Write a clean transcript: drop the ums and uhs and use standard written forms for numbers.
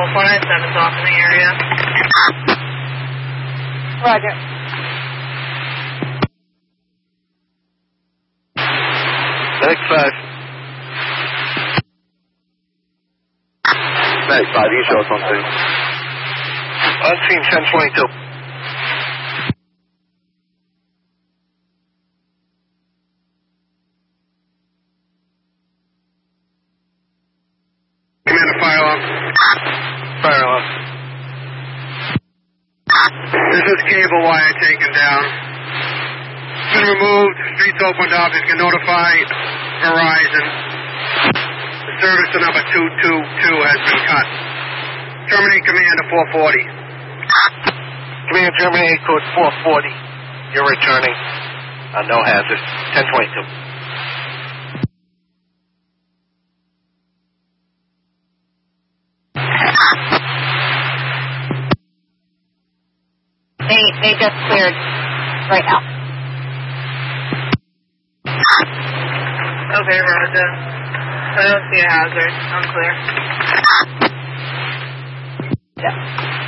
457's off in the area. Roger. Medic 5. Medic 5, you show us on scene. On scene 1022. Commander, fire alarm. Fire alarm. This is cable wire taken down. It's been removed. Streets opened up. You can notify Verizon. The service to number 222 has been cut. Terminate command to 440. Command terminate code 440. You're returning. No hazard. 1022. They just cleared right now. Okay, Roger. I don't see a hazard. I'm clear. Yeah.